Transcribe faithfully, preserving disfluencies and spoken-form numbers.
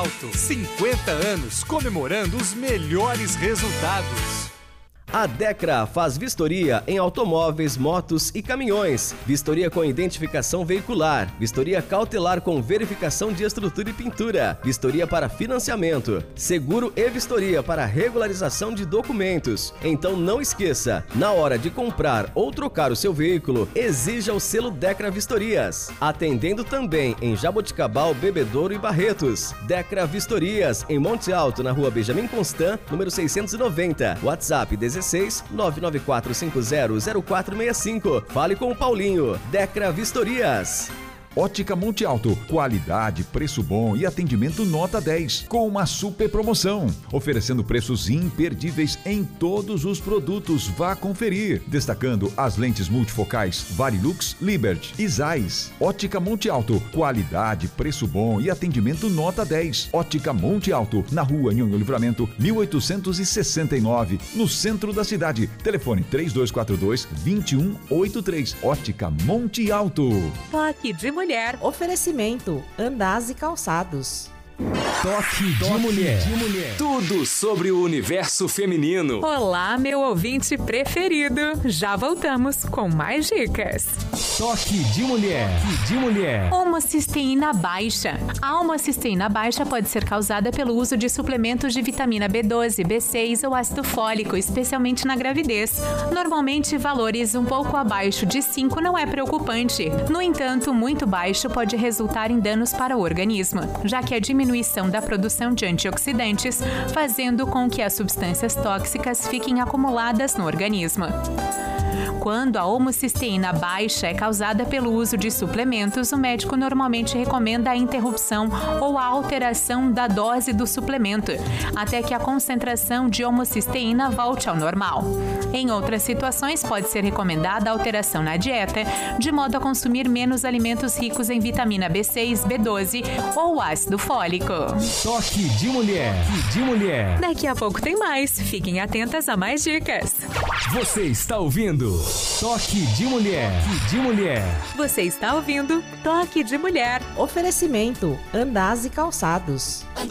Alto, cinquenta anos comemorando os melhores resultados. A Decra faz vistoria em automóveis, motos e caminhões. Vistoria com identificação veicular. Vistoria cautelar com verificação de estrutura e pintura. Vistoria para financiamento. Seguro e vistoria para regularização de documentos. Então não esqueça, na hora de comprar ou trocar o seu veículo, exija o selo Decra Vistorias. Atendendo também em Jaboticabal, Bebedouro e Barretos. Decra Vistorias, em Monte Alto, na rua Benjamin Constant, número seiscentos e noventa. WhatsApp dezesseis nove nove quatro cinco zero zero quatro seis cinco. Fale com o Paulinho. Decra Vistorias. Ótica Monte Alto, qualidade, preço bom e atendimento nota dez, com uma super promoção, oferecendo preços imperdíveis em todos os produtos. Vá conferir, destacando as lentes multifocais Varilux, Liberty e Zeiss. Ótica Monte Alto, qualidade, preço bom e atendimento nota dez. Ótica Monte Alto, na rua Nhonho Livramento, mil oitocentos e sessenta e nove, no centro da cidade. Telefone três dois quatro dois, dois um oito três. Ótica Monte Alto. Toque de Mulher. Oferecimento: Andaz e Calçados. Toque de, Toque mulher. de Mulher. Tudo sobre o universo feminino. Olá, meu ouvinte preferido. Já voltamos com mais dicas. Toque de Mulher. Toque de Mulher. Homocisteína baixa. A homocisteína baixa pode ser causada pelo uso de suplementos de vitamina B doze, B seis ou ácido fólico, especialmente na gravidez. Normalmente, valores um pouco abaixo de cinco não é preocupante. No entanto, muito baixo pode resultar em danos para o organismo, já que a diminuição da produção de antioxidantes, fazendo com que as substâncias tóxicas fiquem acumuladas no organismo. Quando a homocisteína baixa é causada pelo uso de suplementos, o médico normalmente recomenda a interrupção ou a alteração da dose do suplemento, até que a concentração de homocisteína volte ao normal. Em outras situações, pode ser recomendada a alteração na dieta, de modo a consumir menos alimentos ricos em vitamina B seis, B doze ou ácido fólico. Toque de Mulher. Toque de Mulher. Daqui a pouco tem mais. Fiquem atentas a mais dicas. Você está ouvindo Toque de Mulher. Toque de Mulher. Você está ouvindo Toque de Mulher. Oferecimento: Andaz e Calçados.